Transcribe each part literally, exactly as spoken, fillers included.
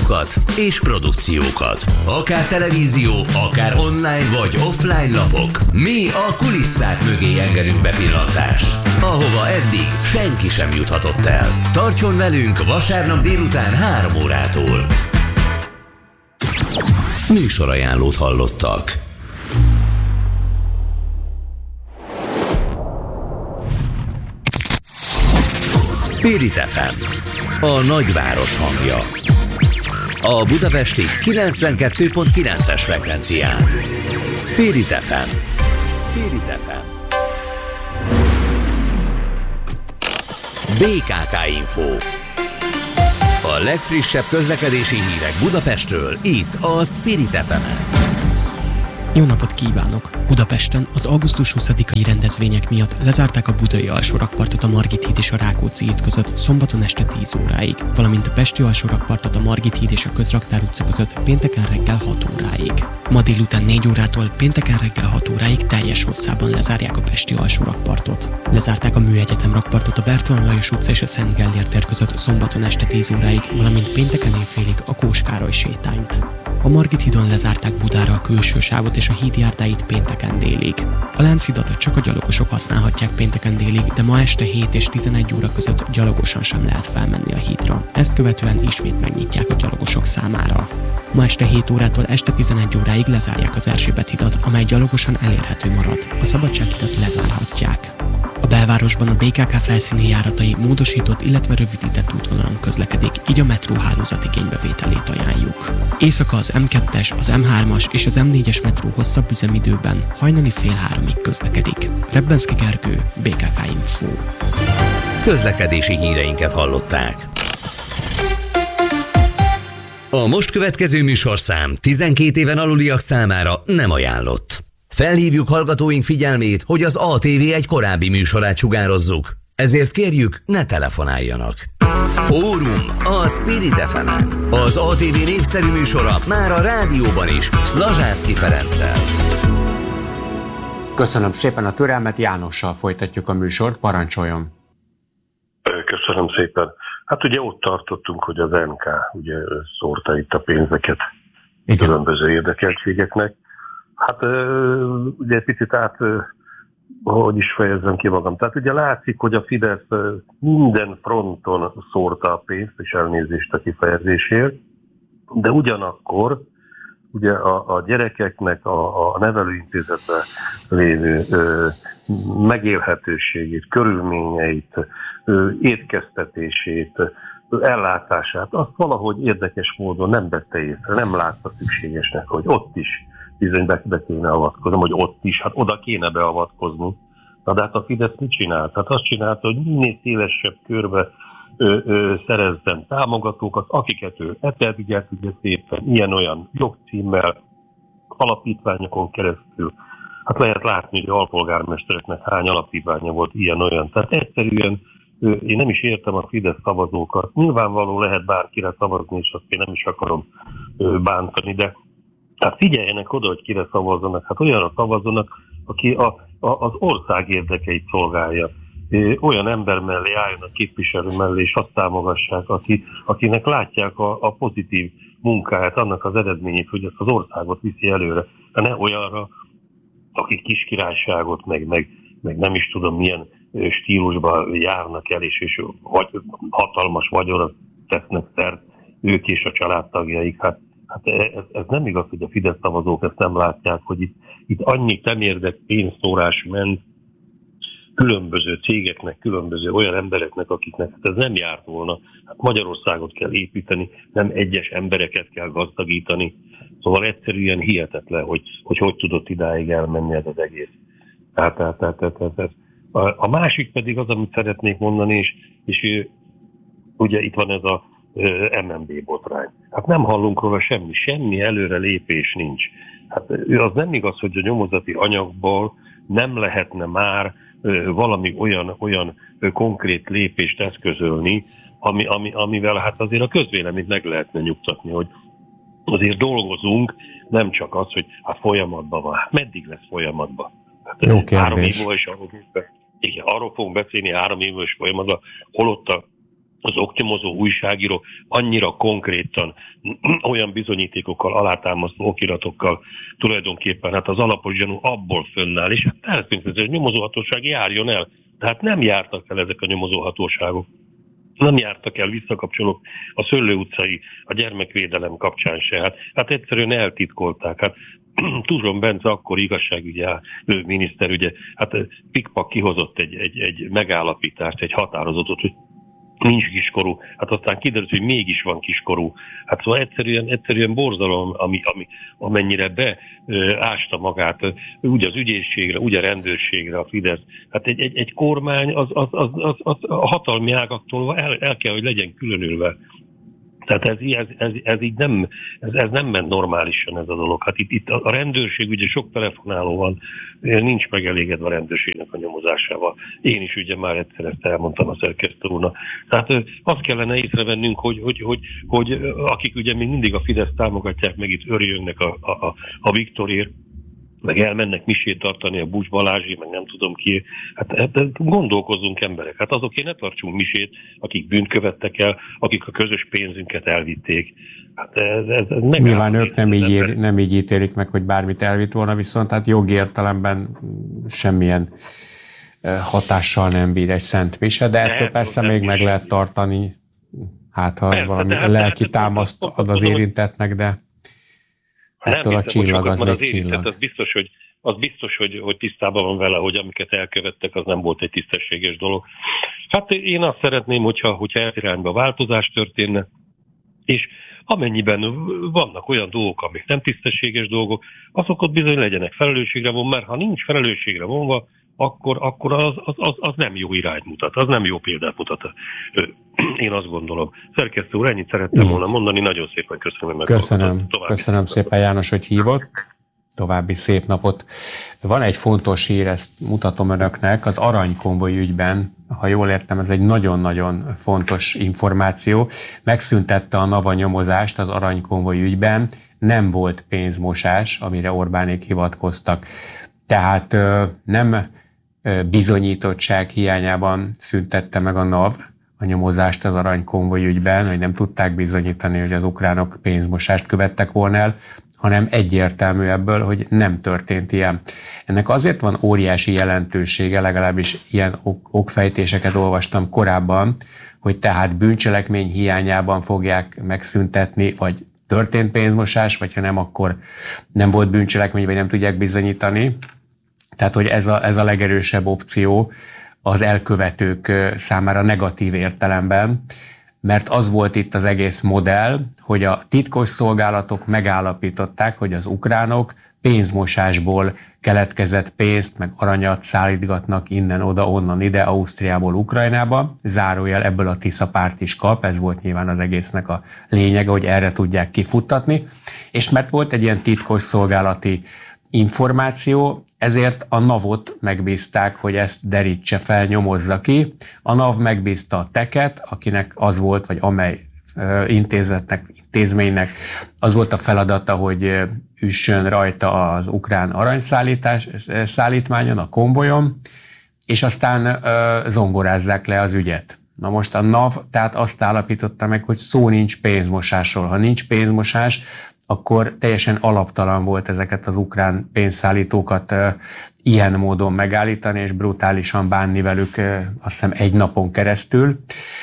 rádiókat és produkciókat. Akár televízió, akár online vagy offline lapok. Mi a kulisszák mögé engedünk bepillantást, ahova eddig senki sem juthatott el. Tartson velünk vasárnap délután három órától. Műsorajánlót hallottak. Spirit ef em, a nagyváros hangja. A budapesti kilencvenkettő pont kilences frekvencián. Spirit ef em. Spirit ef em. bé ká ká Info. A legfrissebb közlekedési hírek Budapestről, itt a Spirit ef emen. Jó napot kívánok! Budapesten az augusztus huszadikai rendezvények miatt lezárták a budai alsórakpartot a Margit híd és a Rákóczi híd között szombaton este tíz óráig, valamint a pesti alsórakpartot a Margit híd és a Közraktár utca között pénteken reggel hat óráig. Ma délután négy órától pénteken reggel hat óráig teljes hosszában lezárják a pesti alsórakpartot. Lezárták a Műegyetem rakpartot a Bertalan Lajos utca és a Szent Gellér tér között szombaton este tíz óráig, valamint pénteken éjfélig a Kós Károly sétányt. A Margit hídon lezárták Budára a külső sávot és a híd járdáit pénteken délig. A Lánchidat csak a gyalogosok használhatják pénteken délig, de ma este hét és tizenegy óra között gyalogosan sem lehet felmenni a hídra. Ezt követően ismét megnyitják a gyalogosok számára. Ma este hét órától este tizenegy óráig lezárják az Erzsébet hidat, amely gyalogosan elérhető marad. A Szabadsághidat lezárhatják. A belvárosban a bé ká ká felszíni járatai módosított, illetve rövidített útvonalon közlekedik, így a metróhálózat igénybevételét ajánljuk. Éjszaka az em kettes, az em hármas és az em négyes metró hosszabb üzemidőben hajnali fél háromig közlekedik. Rebbenszky Gergő, bé ká ká Info. Közlekedési híreinket hallották. A most következő műsorszám tizenkét éven aluliak számára nem ajánlott. Felhívjuk hallgatóink figyelmét, hogy az á té vé egy korábbi műsorát sugározzuk. Ezért kérjük, ne telefonáljanak. Fórum a Spirit ef emen. Az á té vé népszerű műsora már a rádióban is, Szlazsászky Ferenccel. Köszönöm szépen a türelmet, Jánossal folytatjuk a műsort, parancsoljon. Köszönöm szépen. Hát ugye ott tartottunk, hogy az em ká ugye szórta itt a pénzeket Igen. különböző érdekeltségeknek. Hát ugye picit át, hogy is fejezzem ki magam. Tehát ugye látszik, hogy a Fidesz minden fronton szórta a pénzt, és elnézést a kifejezésért, de ugyanakkor ugye a, a gyerekeknek a, a nevelőintézetben lévő ö, megélhetőségét, körülményeit, ö, étkeztetését, ö, ellátását, azt valahogy érdekes módon nem vette észre, nem látta szükségesnek, hogy ott is bizony be, be kéne avatkoznom, hogy ott is, hát oda kéne beavatkozni. Na de hát a Fidesz mit csinált? Hát azt csinálta, hogy minél szélesebb körbe ö, ö, szerezzen támogatókat, akiket ő etelvigyelt, ugye szépen ilyen-olyan jogcímmel, alapítványokon keresztül. Hát lehet látni, hogy a alpolgármestereknek hány alapítványa volt ilyen-olyan. Tehát egyszerűen ö, én nem is értem a Fidesz szavazókat. Nyilvánvaló lehet bárkire szavazni, és azt én nem is akarom ö, bántani, de hát figyeljenek oda, hogy kire szavazzanak. Hát olyanra szavazzanak, aki a, a, az ország érdekeit szolgálja. Olyan ember mellé álljon a képviselő mellé, és azt támogassák, aki, akinek látják a, a pozitív munkáját, annak az eredményét, hogy ezt az országot viszi előre. De ne olyanra, akik kiskirályságot, meg, meg, meg nem is tudom milyen stílusban járnak el, és, és vagy, hatalmas vagyonra tesznek szert ők és a családtagjaik. Hát Hát ez, ez nem igaz, hogy a Fidesz szavazók ezt nem látják, hogy itt, itt annyi temérdek pénzszórás ment különböző cégeknek, különböző olyan embereknek, akiknek ez nem járt volna. Hát Magyarországot kell építeni, nem egyes embereket kell gazdagítani. Szóval egyszerűen hihetetlen, hogy hogy, hogy tudott idáig elmenni ez az egész. Tehát, tehát, tehát, tehát, tehát. A, a másik pedig az, amit szeretnék mondani, és, és ugye itt van ez a em en bé botrány. Hát nem hallunk róla semmi, semmi előre lépés nincs. Hát az nem igaz, hogy a nyomozati anyagból nem lehetne már valami olyan, olyan konkrét lépést eszközölni, ami, ami, amivel hát azért a közvéleményt meg lehetne nyugtatni, hogy azért dolgozunk, nem csak az, hogy hát folyamatban van. Hát meddig lesz folyamatban? Hát Jó három év múlva is arról, igen, arról fogunk beszélni három év múlva is folyamatban, holott a az oknyomozó újságíró annyira konkrétan, olyan bizonyítékokkal, alátámasztó okiratokkal tulajdonképpen hát az alapos gyanú abból fönnáll, és hát természetesen a nyomozóhatóság járjon el. Tehát nem jártak el ezek a nyomozóhatóságok. Nem jártak el, visszakapcsolok a Szöllő utcai, a gyermekvédelem kapcsán se. Hát, hát egyszerűen eltitkolták. Hát Tuzson Bence akkor igazságügyi miniszter, ugye, hát pikpak kihozott egy, egy, egy megállapítást, egy határozatot, hogy nincs kiskorú, hát aztán kiderült, hogy mégis van kiskorú. Hát szóval egyszerűen, egyszerűen borzalom, ami, ami, amennyire beásta magát, úgy az ügyészségre, úgy a rendőrségre a Fidesz. Hát egy, egy, egy kormány az, az, az, az, az a hatalmi ágaktól el, el kell, hogy legyen különülve. Tehát ez, ez, ez, ez így nem, ez, ez nem ment normálisan ez a dolog. Hát itt, itt a rendőrség, ugye sok telefonáló van, nincs megelégedve a rendőrségnek a nyomozásával. Én is ugye már egyszer ezt elmondtam a szerkesztő úrnak. Tehát azt kellene észrevennünk, hogy, hogy, hogy, hogy akik ugye még mindig a Fidesz támogatják, meg itt örjöngnek a, a, a Viktorért, meg elmennek misét tartani a Bucs Balázsi, meg nem tudom ki. Hát, hát gondolkozzunk emberek. Hát azokért ne tartsunk misét, akik bűnt követtek el, akik a közös pénzünket elvitték. Hát ez, ez, ez Nyilván ők nem így, ér, nem így ítélik meg, hogy bármit elvitt volna, viszont hát jogi értelemben semmilyen hatással nem bír egy szent mise, de ettől persze még meg lehet tartani, hát ha persze, valami hát, lelki hát, támaszt ad az érintettnek, de ettől a csillag az még csillag. Az biztos, hogy, az biztos hogy, hogy tisztában van vele, hogy amiket elkövettek, az nem volt egy tisztességes dolog. Hát én azt szeretném, hogyha, hogyha ez irányba változás történne, és amennyiben vannak olyan dolgok, amik nem tisztességes dolgok, azok ott bizony legyenek felelősségre vonva, mert ha nincs felelősségre vonva, akkor, akkor az, az, az, az nem jó irányt mutat, az nem jó példát mutat. Én azt gondolom. Szerkesztő úr, ennyit szerettem volna mondani, nagyon szépen köszönöm. Hogy köszönöm, köszönöm szépen János, hogy hívott. További szép napot. Van egy fontos hír, ezt mutatom önöknek, az aranykonvoj ügyben, ha jól értem, ez egy nagyon-nagyon fontos információ. Megszüntette a NAVA nyomozást az aranykonvoj ügyben, nem volt pénzmosás, amire Orbánék hivatkoztak. Tehát nem bizonyítottság hiányában szüntette meg a NAV a nyomozást az aranykonvoj ügyben, hogy nem tudták bizonyítani, hogy az ukránok pénzmosást követtek volna el, hanem egyértelmű ebből, hogy nem történt ilyen. Ennek azért van óriási jelentősége, legalábbis ilyen ok- okfejtéseket olvastam korábban, hogy tehát bűncselekmény hiányában fogják megszüntetni, vagy történt pénzmosás, vagy ha nem, akkor nem volt bűncselekmény, vagy nem tudják bizonyítani. Tehát, hogy ez a, ez a legerősebb opció az elkövetők számára negatív értelemben, mert az volt itt az egész modell, hogy a titkos szolgálatok megállapították, hogy az ukránok pénzmosásból keletkezett pénzt, meg aranyat szállítgatnak innen, oda, onnan, ide, Ausztriából, Ukrajnába. Zárójel, ebből a Tisza párt is kap, ez volt nyilván az egésznek a lényege, hogy erre tudják kifuttatni. És mert volt egy ilyen titkos szolgálati információ, ezért a NAV-ot megbízták, hogy ezt derítse fel, nyomozza ki. A NAV megbízta a teket, akinek az volt, vagy amely intézetnek, intézménynek az volt a feladata, hogy üssön rajta az ukrán aranyszállítás, szállítmányon, a konvojon, és aztán zongorázzák le az ügyet. Na most a NAV tehát azt állapította meg, hogy szó nincs pénzmosásról. Ha nincs pénzmosás, akkor teljesen alaptalan volt ezeket az ukrán pénzszállítókat uh, ilyen módon megállítani, és brutálisan bánni velük uh, azt hiszem egy napon keresztül.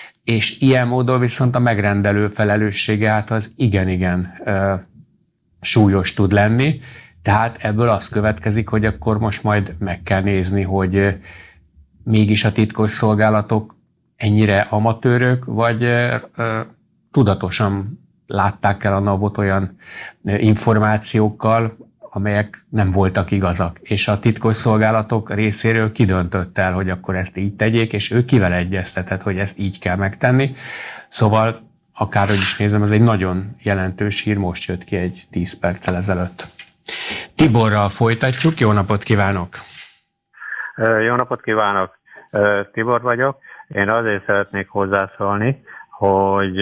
És ilyen módon viszont a megrendelő felelőssége hát az igen-igen uh, súlyos tud lenni. Tehát ebből az következik, hogy akkor most majd meg kell nézni, hogy uh, mégis a titkos szolgálatok ennyire amatőrök, vagy uh, uh, tudatosan látták el a NAV-ot olyan információkkal, amelyek nem voltak igazak. És a titkos szolgálatok részéről kidöntött el, hogy akkor ezt így tegyék, és ő kivel egyeztetett, hogy ezt így kell megtenni. Szóval, akárhogy is nézem, ez egy nagyon jelentős hír, most jött ki egy tíz perccel ezelőtt. Tiborral folytatjuk, jó napot kívánok! Jó napot kívánok! Tibor vagyok. Én azért szeretnék hozzászólni, hogy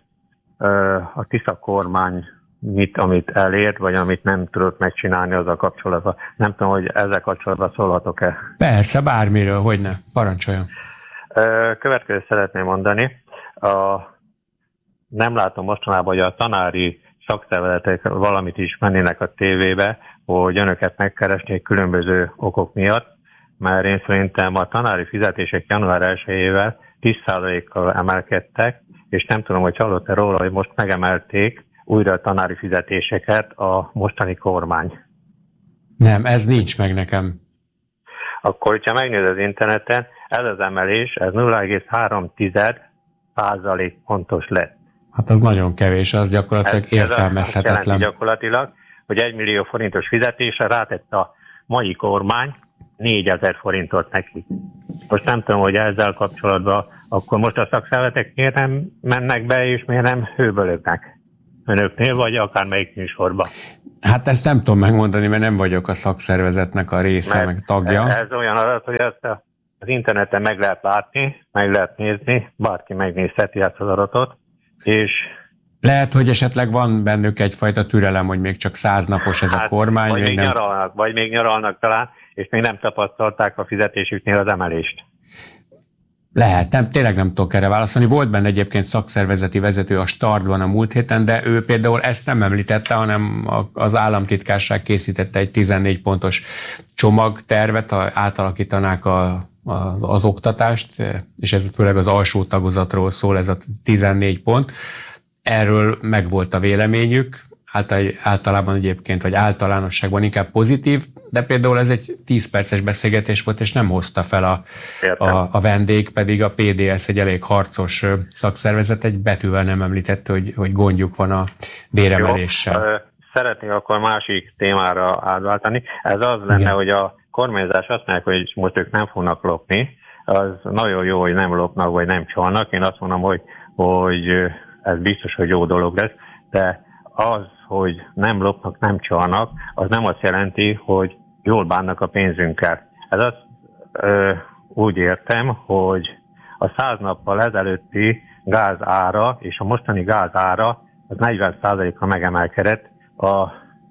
a Tisza kormány mit, amit elért, vagy amit nem tudott megcsinálni azzal kapcsolatban. Nem tudom, hogy ezzel kapcsolatban szólhatok-e. Persze, bármiről, hogyne. Parancsoljon. Következőt szeretném mondani. a, nem látom mostanában, hogy a tanári szakszervezetek valamit is mennének a tévébe, hogy önöket megkeresnék különböző okok miatt, mert én szerintem a tanári fizetések január elsejével tíz százalékkal emelkedtek, és nem tudom, hogy hallott-e róla, hogy most megemelték újra a tanári fizetéseket a mostani kormány. Nem, ez nincs meg nekem. Akkor, hogyha megnéz az interneten, ez az emelés, ez nulla egész három százalék pontos lett. Hát az nagyon kevés, az gyakorlatilag ez, értelmezhetetlen. Ez jelenti gyakorlatilag, hogy egy millió forintos fizetésre rátett a mai kormány négyezer forintot neki. Most nem tudom, hogy ezzel kapcsolatban akkor most a szakszervezetek miért nem mennek be, és miért nem hőbölöknek önöknél, vagy akármelyik műsorban. Hát ezt nem tudom megmondani, mert nem vagyok a szakszervezetnek a része, mert meg tagja. Ez, ez olyan adat, hogy ezt a, az interneten meg lehet látni, meg lehet nézni, bárki megnézheti ezt az adatot, és lehet, hogy esetleg van bennük egyfajta türelem, hogy még csak száz napos ez hát, a kormány. Vagy még, nem... nyaralnak, vagy még nyaralnak talán, és még nem tapasztalták a fizetésüknél az emelést. Lehet, nem, tényleg nem tudok erre válaszolni. Volt benne egyébként szakszervezeti vezető a Startban a múlt héten, de ő például ezt nem említette, hanem az államtitkárság készítette egy tizennégy pontos csomagtervet, ha átalakítanák a, az, az oktatást, és ez főleg az alsó tagozatról szól, ez a tizennégy pont. Erről megvolt a véleményük, általában egyébként, vagy általánosságban inkább pozitív, de például ez egy tíz perces beszélgetés volt, és nem hozta fel a, a, a vendég, pedig a pé dé es egy elég harcos szakszervezet, egy betűvel nem említette, hogy, hogy gondjuk van a béremeléssel. Jó. Szeretnék akkor másik témára átváltani. Ez az lenne, igen, hogy a kormányzás azt mondják, hogy most ők nem fognak lopni. Az nagyon jó, hogy nem lopnak, vagy nem csalnak. Én azt mondom, hogy, hogy ez biztos, hogy jó dolog lesz, de az, hogy nem lopnak, nem csalnak, az nem azt jelenti, hogy jól bánnak a pénzünkkel. Ez azt ö, úgy értem, hogy a száz nappal ezelőtti gáz ára és a mostani gáz ára az negyven százalékkal megemelkedett a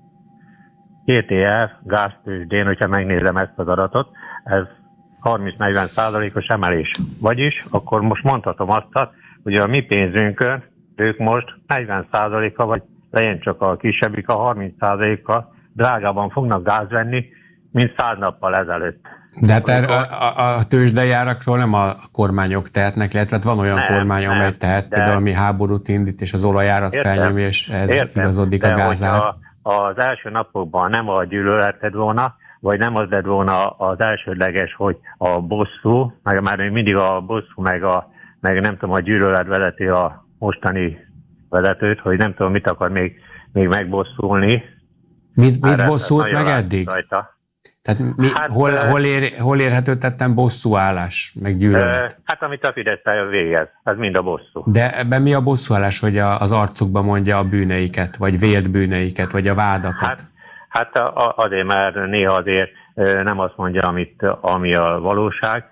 té té ef gáztőzsdén, hogyha megnézem ezt az adatot, ez harminc-negyven százalékos emelés. Vagyis akkor most mondhatom azt, hogy a mi pénzünkön ők most negyven százalékkal, vagy legyen csak a kisebbik, a harminc százalékkal drágában fognak gáz venni, mint száz nappal ezelőtt. De hát a, a, a tőzsdejárakról nem a kormányok tehetnek, illetve van olyan nem, kormány, amely nem, tehet, de például ami háborút indít, és az olajárat felnyomja, és ez értem, igazodik a gázár. Az első napokban nem a gyűlölet lett volna, vagy nem az lett volna az elsődleges, hogy a bosszú, meg már még mindig a bosszú, meg, a, meg nem tudom, a gyűlölet vezeti a mostani vezetőt, hogy nem tudom, mit akar még, még megbosszulni. Mit, mit bosszult meg eddig? Rajta. Tehát mi, hát, hol, hol, ér, hol érhető tettem bosszúállás, meg gyűlölet? Hát amit a Fidesz végez, ez mind a bosszú. De ebben mi a bosszúállás, hogy a, az arcukba mondja a bűneiket, vagy vélt bűneiket, vagy a vádakat? Hát, hát azért, mert néha azért nem azt mondja, amit, ami a valóság,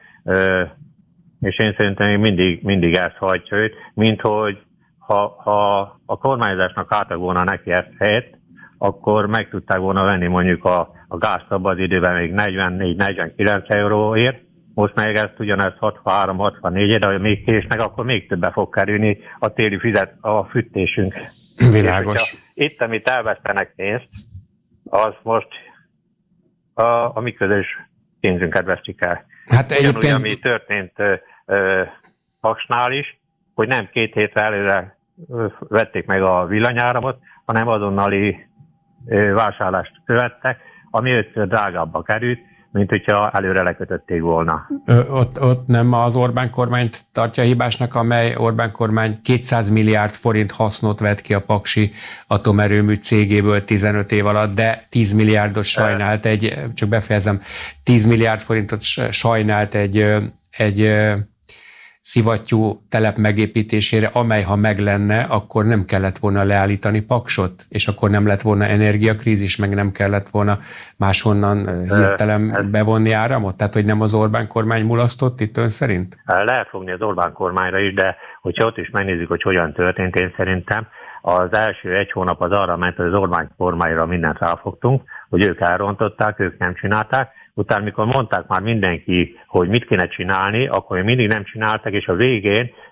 és én szerintem mindig, mindig ezt hagyja őt, mint hogy ha, ha a kormányzásnak álltak volna neki ezt helyett, akkor meg tudták volna venni mondjuk a, a gáz szabad időben még negyvennégy-negyvenkilenc euróért, most meg ezt ugyanezt hatvanhárom-hatvannégy, de ha még késnek, akkor még többe fog kerülni a téli fizet, a fűtésünk. Világos. Itt, amit elvesztenek pénzt, az most a, a mi közös pénzünket vesztik el. Hát egyébként... Ugyanúgy, ami történt ö, ö, Paksnál is, hogy nem két hétre előre vették meg a villanyáramot, hanem azonnali vásárlást követtek, ami ötször drágábbba került, mint hogyha előre lekötötték volna. Ö, ott, ott nem az Orbán kormányt tartja hibásnak, amely Orbán kormány kétszáz milliárd forint hasznot vett ki a paksi atomerőmű cégéből tizenöt év alatt, de tíz milliárdot sajnált egy, csak befejezem, tíz milliárd forintot sajnált egy, egy szivattyú telep megépítésére, amely ha meg lenne, akkor nem kellett volna leállítani Paksot, és akkor nem lett volna energiakrízis, meg nem kellett volna máshonnan hirtelen bevonni áramot? Tehát, hogy nem az Orbán kormány mulasztott itt ön szerint? Lehet fogni az Orbán kormányra is, de hogyha ott is megnézzük, hogy hogyan történt, én szerintem az első egy hónap az arra ment, hogy az Orbán kormányra mindent ráfogtunk, hogy ők elrontották, ők nem csinálták. Utána, mikor mondták már mindenki, hogy mit kéne csinálni, akkor mindig nem csináltak, és a végén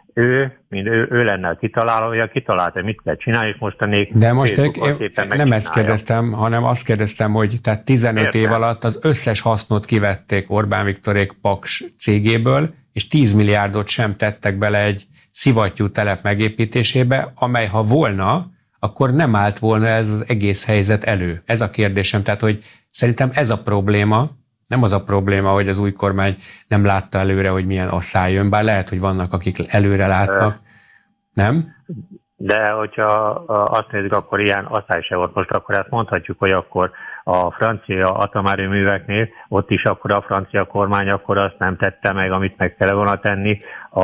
ő, mint ő, ő lenne a kitalálója, kitalálta, mit kell csinálni, és mostanék... De most én, én nem ezt kérdeztem, hanem azt kérdeztem, hogy tehát tizenöt Értem. év alatt az összes hasznot kivették Orbán Viktorék Paks cégéből, és tíz milliárdot sem tettek bele egy szivattyú telep megépítésébe, amely ha volna, akkor nem állt volna ez az egész helyzet elő. Ez a kérdésem, tehát hogy szerintem ez a probléma, nem az a probléma, hogy az új kormány nem látta előre, hogy milyen asszály jön, bár lehet, hogy vannak, akik előre látnak, nem? De hogyha azt nézzük, akkor ilyen asszály se volt. Most akkor ezt mondhatjuk, hogy akkor a francia atomerőműveknél, ott is akkor a francia kormány akkor azt nem tette meg, amit meg kellene volna tenni. A,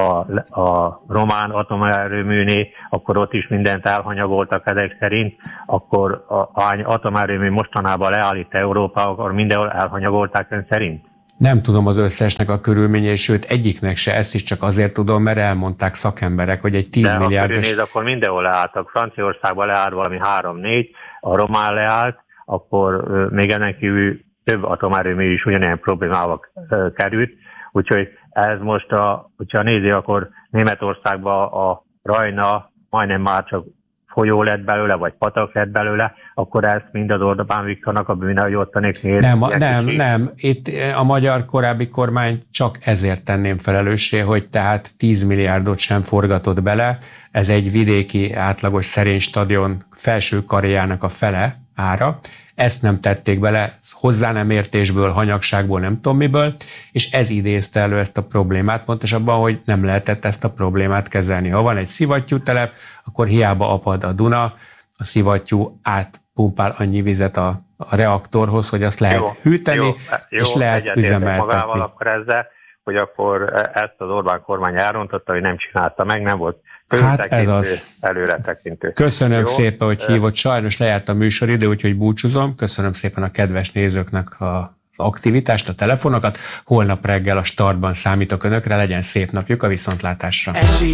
a román atomerőműnél, akkor ott is mindent elhanyagoltak ezek szerint, akkor a, a atomerőmű mostanában leállít Európa, akkor mindenhol elhanyagolták ön szerint? Nem tudom az összesnek a körülményét, sőt egyiknek se, ezt is csak azért tudom, mert elmondták szakemberek, hogy egy tíz milliárdos... De akkor mindenhol leálltak. Franciaországban leállt valami három-négy, a román leállt, akkor még ennek kívül több atomerőmű is ugyanilyen problémával került. Úgyhogy ez most, a, hogyha nézi, akkor Németországban a Rajna majdnem már csak folyó lett belőle, vagy patak lett belőle, akkor ezt mind az Orbán Viktornak a bűne, hogy ottanék nézni. Nem, nem, nem. Itt a magyar korábbi kormány csak ezért tenném felelőssé, hogy tehát tíz milliárdot sem forgatott bele. Ez egy vidéki átlagos szerény stadion felső karjának a fele ára. Ezt nem tették bele, hozzá nem értésből, hanyagságból, nem tudom miből, és ez idézte elő ezt a problémát, pontosabban, hogy nem lehetett ezt a problémát kezelni. Ha van egy szivattyútelep, akkor hiába apad a Duna, a szivattyú átpumpál annyi vizet a, a reaktorhoz, hogy azt lehet jó, hűteni, jó, és jó, lehet üzemeltetni. Magával akkor ezzel, hogy akkor ezt az Orbán kormány elrontotta, hogy nem csinálta meg, nem volt hát ez az. Előretekintő. Köszönöm jó? szépen, hogy hívott. Sajnos lejárt a műsoridő, úgyhogy búcsúzom. Köszönöm szépen a kedves nézőknek az aktivitást, a telefonokat. Holnap reggel a Startban számítok önökre. Legyen szép napjuk, a viszontlátásra. Esik